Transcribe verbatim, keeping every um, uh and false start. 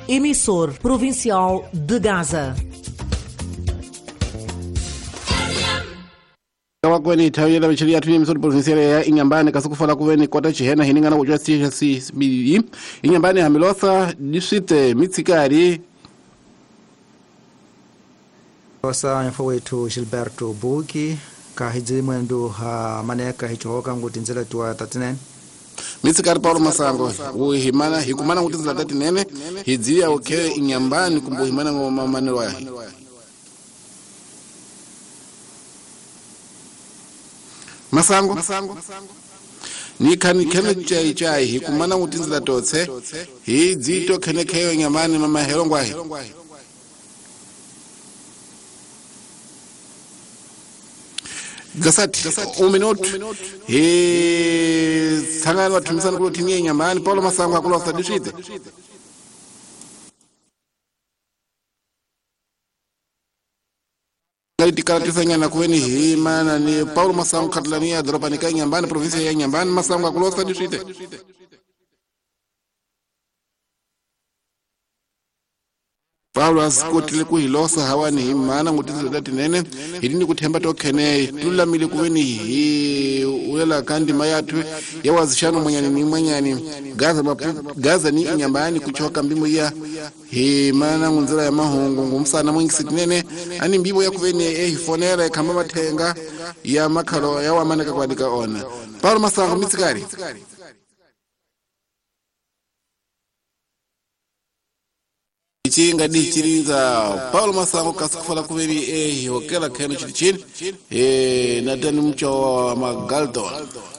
emissor provincial de Gaza. Kweni tawela bichilia tuni emisode provincial ya Inyambane kasukufala kuweni kwata chihena hiningana kujua stisha si sbi Inyambane hamilosa distrite mitsikari Osa mfo wetu Gilberto Buki kahiji mwendo ha maneka hichohoka ngutinzela tuwa tatinene mitsikari Paulo Masango uhimana hikumana ngutinzela tatinene hidzia oke Inyambane kumbu himana ngoma manelo yahi Masango ni kani kene chai chai hikumana ngutinzela totse hidzito kene keyo Inyambane mama helongwahi Gasati un minute he sangana watumisana kulo timu ya Inyambane Paulo Masango akulosa distrite Ngaliti karatisa nyana kuweni hii mana ni Paulo Masango katlania dropanika Inyambane provinsi ya Inyambane Masango akulosa distrite Paulo asikotile kuhilosa hawani himana ngutinzela tatinene hilini kutemba tokene tulamile kuweni hii uwela kandi mayatu yawazishano mwenyani ni mwenyani Gaza mapu Gaza ni Inyambane kuchoka mbimu ya himana ngunzela ya mahungu ngumsana mwengi sitinene ani mbimu ya kuweni eh hifonera kama matenga ya makalo ya wamaneka kwa dika ona Paulo Masango mitsikari Ichinga di chirinza Paulo Masango kasukufala kuweni eh hokela keno chini chini eh natani mcho wa Magaldo